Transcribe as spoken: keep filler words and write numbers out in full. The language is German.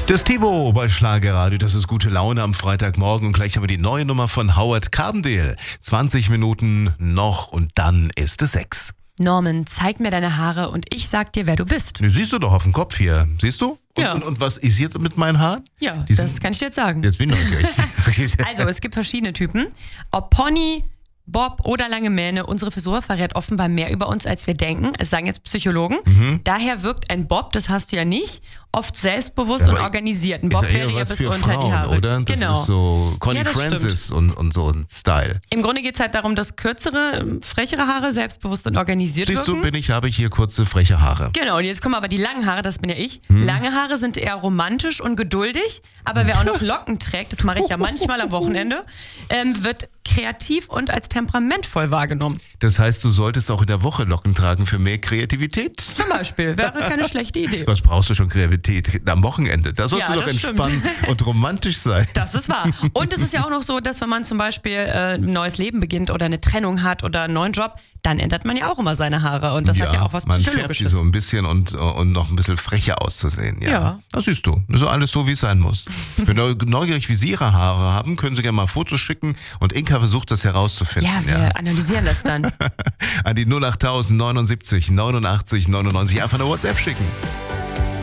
Das Tivo bei Schlagerradio, das ist gute Laune am Freitagmorgen und gleich haben wir die neue Nummer von Howard Carbendale. zwanzig Minuten noch und dann ist es sechs. Norman, zeig mir deine Haare und ich sag dir, wer du bist. Ne, siehst du doch auf dem Kopf hier, siehst du? Und, Ja. und, und was ist jetzt mit meinen Haaren? Ja, Die das sind- kann ich dir jetzt sagen. Jetzt bin ich neugierig. Also, es gibt verschiedene Typen. Ob Pony, Bob oder lange Mähne, unsere Frisur verrät offenbar mehr über uns, als wir denken. Es sagen jetzt Psychologen. Mhm. Daher wirkt ein Bob, das hast du ja nicht, oft selbstbewusst Ja, und aber organisiert. Ein Ist Bob ja eher wäre ja was bis für unter Frauen, die Haare. oder? Das genau. ist so Connie Ja, das Francis und, und so ein Style. Im Grunde geht es halt darum, dass kürzere, frechere Haare selbstbewusst und organisiert Siehst du, wirken. bin ich, habe ich hier kurze, freche Haare. Genau, und jetzt kommen aber die langen Haare, das bin ja ich. Hm. Lange Haare sind eher romantisch und geduldig, aber wer auch noch Locken trägt, das mache ich ja manchmal am Wochenende, ähm, wird kreativ und als temperamentvoll wahrgenommen. Das heißt, du solltest auch in der Woche Locken tragen für mehr Kreativität? Zum Beispiel, wäre keine schlechte Idee. Was brauchst du schon Kreativität am Wochenende? Da sollst Ja, du doch das entspannen und romantisch sein. Das ist wahr. Und es ist ja auch noch so, dass wenn man zum Beispiel äh, ein neues Leben beginnt oder eine Trennung hat oder einen neuen Job, dann ändert man ja auch immer seine Haare und das hat ja auch was man färbt die Psychologisches. so ein bisschen und, und noch ein bisschen frecher auszusehen. Ja. Ja. Das siehst du. Das ist alles so, wie es sein muss. Wenn du neugierig, wie Sie Ihre Haare haben, können Sie gerne mal Fotos schicken und Inka versucht das herauszufinden. Ja, wir analysieren das dann. An die null acht neunundsiebzig neunundachtzig neunundneunzig einfach eine WhatsApp schicken.